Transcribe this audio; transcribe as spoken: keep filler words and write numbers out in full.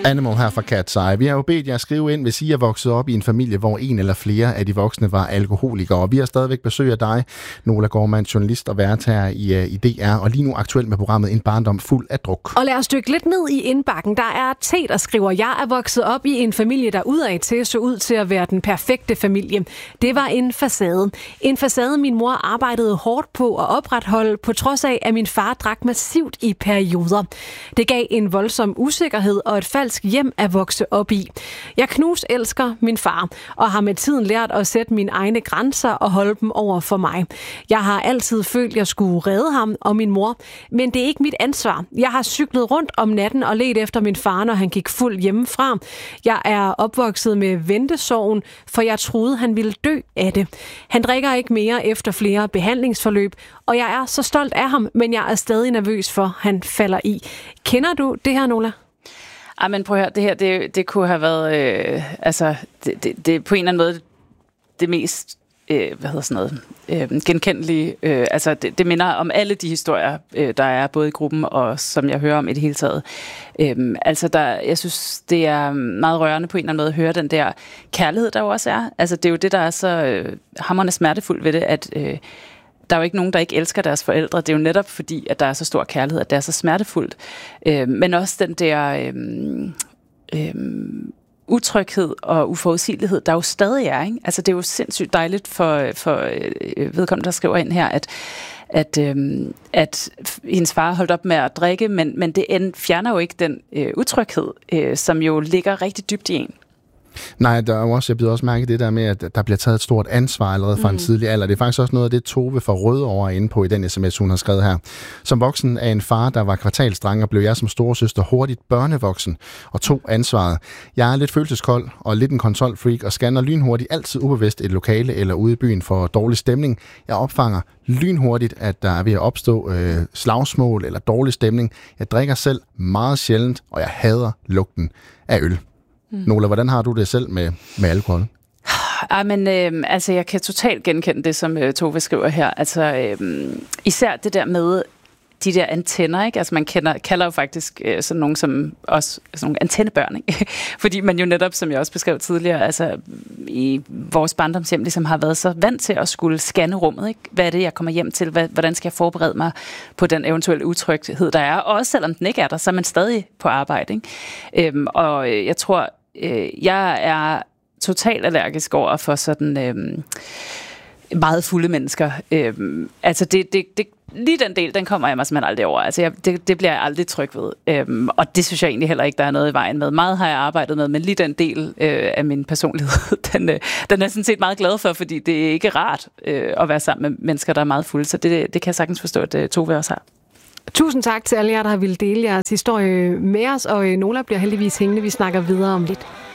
Animal her fra Cat's Eye. Vi har jo bedt jer at skrive ind, hvis I er vokset op i en familie, hvor en eller flere af de voksne var alkoholikere. Og vi har stadigvæk besøg af dig, Nola Gormand, journalist og vært her i, i D R, og lige nu aktuelt med programmet En barndom fuld af druk. Og lad os dykke lidt ned i indbakken. Der er T, der skriver, jeg er vokset op i en familie, der udad til så ud til at være den perfekte familie. Det var en facade. En facade, min mor arbejdede hårdt på at opretholde, på trods af, at min far drak massivt i perioder. Det gav en voldsom usikkerhed og et falsk hjem at vokse op i. Jeg knus elsker min far, og har med tiden lært at sætte mine egne grænser og holde dem over for mig. Jeg har altid følt, at jeg skulle redde ham og min mor, men det er ikke mit ansvar. Jeg har cyklet rundt om natten og let efter min far, når han gik fuld hjemmefra. Jeg er opvokset med ventesorgen, for jeg troede, han ville dø af det. Han drikker ikke mere efter flere behandlingsforløb, og jeg er så stolt af ham, men jeg er stadig nervøs for, at han falder i. Kender du det her, Nola? Ej, men prøv at høre, det her, det, det kunne have været, øh, altså, det, det, det på en eller anden måde det mest, øh, hvad hedder sådan noget, øh, genkendelige, øh, altså det, det minder om alle de historier, øh, der er både i gruppen og som jeg hører om i det hele taget. Øh, altså der, jeg synes, det er meget rørende på en eller anden måde at høre den der kærlighed, der jo også er. Altså det er jo det, der er så øh, hamrende smertefuldt ved det, at øh, der er jo ikke nogen, der ikke elsker deres forældre. Det er jo netop fordi, at der er så stor kærlighed, at det er så smertefuldt. Øh, men også den der øh, øh, utryghed og uforudsigelighed, der jo stadig er. Ikke? Altså det er jo sindssygt dejligt for, for øh, vedkommende, der skriver ind her, at at, øh, at hendes far holdt op med at drikke, men, men det end fjerner jo ikke den øh, utryghed, øh, som jo ligger rigtig dybt i en. Nej, der er jo også, jeg bliver også mærke det der med, at der bliver taget et stort ansvar allerede fra mm. en tidlig alder. Det er faktisk også noget af det, Tove fra Rødovre er inde på i den sms, hun har skrevet her. Som voksen af en far, der var kvartalsdreng, og blev jeg som storesøster hurtigt børnevoksen og tog ansvaret. Jeg er lidt følelseskold og lidt en kontrolfreak og scanner lynhurtigt altid ubevidst et lokale eller ude i byen for dårlig stemning. Jeg opfanger lynhurtigt, at der er ved at opstå øh, slagsmål eller dårlig stemning. Jeg drikker selv meget sjældent, og jeg hader lugten af øl. Mm. Nola, hvordan har du det selv med, med alkohol? Ej, men øh, altså, jeg kan totalt genkende det, som øh, Tove skriver her. Altså, øh, især det der med de der antenner, ikke? Altså, man kender, kalder jo faktisk øh, sådan nogle som også sådan nogle antennebørn, ikke? Fordi man jo netop, som jeg også beskrev tidligere, altså i vores barndomshjem ligesom har været så vant til at skulle scanne rummet, ikke? Hvad er det, jeg kommer hjem til? Hvad, hvordan skal jeg forberede mig på den eventuelle utryghed, der er? Og også selvom den ikke er der, så er man stadig på arbejde, ikke? Øhm, og jeg tror, øh, jeg er totalt allergisk over for sådan øh, meget fulde mennesker. Øh, altså det, det, det lige den del, den kommer jeg mig simpelthen aldrig over. Altså, jeg, det, det bliver jeg aldrig tryg ved. Øhm, og det synes jeg egentlig heller ikke, der er noget i vejen med. Meget har jeg arbejdet med, men lige den del øh, af min personlighed, den, øh, den er jeg sådan set meget glad for, fordi det er ikke rart øh, at være sammen med mennesker, der er meget fulde. Så det, det kan jeg sagtens forstå, at øh, Tove også har. Tusind tak til alle jer, der har ville dele jeres historie med os, og Nola bliver heldigvis hængende. Vi snakker videre om lidt.